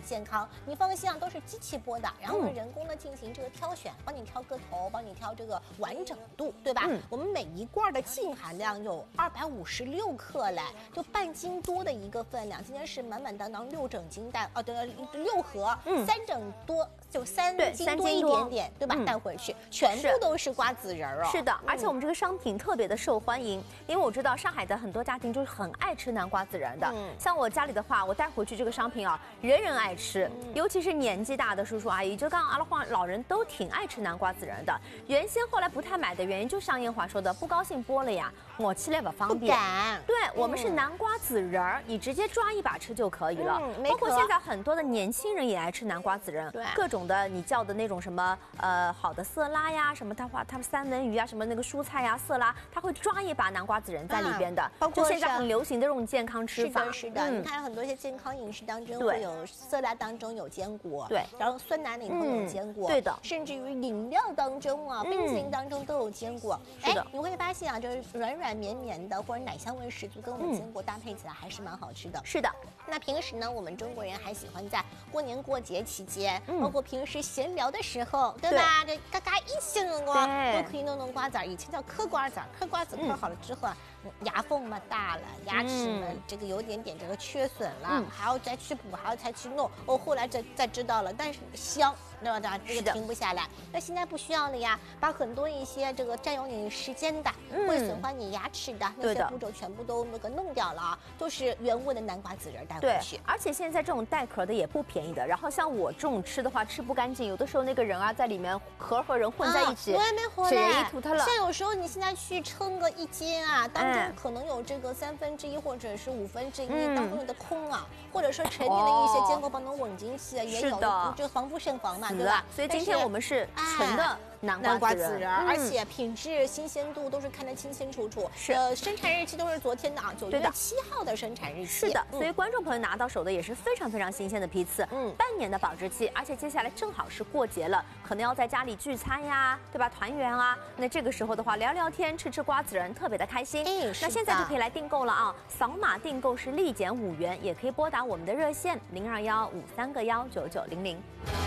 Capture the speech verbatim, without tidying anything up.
健康。你放心啊，都是机器剥的，然后呢， 嗯、 人工的进行这个挑选，帮你挑个头，帮你挑这个完整度，对吧？嗯、我们每一罐的净含量有二百五十六克嘞，就半斤多的一个分量。今天是满满当当六整斤带，哦，对，六盒，嗯、三整多。就三斤多一点点，对吧？嗯、带回去，全部都是瓜子仁哦。 是的，而且我们这个商品特别的受欢迎，因为我知道上海的很多家庭就是很爱吃南瓜子仁的。嗯、像我家里的话，我带回去这个商品啊，人人爱吃，嗯、尤其是年纪大的叔叔阿姨，就刚刚阿拉话老人都挺爱吃南瓜子仁的。原先后来不太买的原因，就像燕华说的，不高兴剥了呀，抹起来不方便。 不敢。 对，我们是南瓜子仁儿，你直接抓一把吃就可以了。嗯、包括现在很多的年轻人也爱吃南瓜子仁， 对， 各种的你叫的那种什么呃好的色拉呀，什么他话他们三文鱼啊，什么那个蔬菜呀色拉，他会抓一把南瓜子仁在里边的。嗯、 包括就现在很流行的这种健康吃法。 是的，是的。嗯、你看很多一些健康饮食当中会有色拉当中有坚果， 对， 然后酸奶里头有坚果， 嗯、对的， 甚至于饮料当中啊，冰淇淋当中都有坚果。 是的， 你会发现啊，就是软软绵绵的或者奶香味十足，跟我们坚果搭配起来还是蛮好吃的。 是的。 那平时呢，我们中国人还喜欢在过年过节期间，嗯、包括平时闲聊的时候，对吧？这嘎嘎一小瓜都可以弄弄瓜子儿，以前叫嗑瓜子儿，嗑瓜子嗑好了之后啊，嗯、牙缝嘛大了，牙齿嘛、嗯、这个有点点这个缺损了，嗯、还要再去补，还要再去弄。哦，后来才才知道了，但是香，对吧？这个停不下来。那现在不需要了呀，把很多一些这个占用你时间的，嗯、会损坏你牙齿的那些步骤全部都那个弄掉了啊，就是原味的南瓜子仁带回去。 而且现在这种带壳的也不便宜的。然后像我这种吃的话，吃不干净，有的时候那个仁啊在里面壳和仁混在一起， 我也没回来，血液吐它了。 像有时候你现在去称个一斤啊，当中可能有这个三分之一或者是五分之一当中的空啊，或者说陈年的一些坚果帮能稳进去，也有的，就防不胜防嘛，对吧？ 所以今天我们是纯的南瓜子仁， 而且品质、新鲜度都是看得清清楚楚。 是， 呃，生产日期都是昨天的啊，九月七号的生产日期。 是的，所以观众朋友拿到手的也是非常非常新鲜的批次，嗯，半年的保质期，而且接下来正好是过节了，可能要在家里聚餐呀，对吧？团圆啊，那这个时候的话聊聊天、吃吃瓜子仁，特别的开心。 哎， 那现在就可以来订购了啊！扫码订购是立减五元，也可以拨打我们的热线零二幺五三个幺九九零零。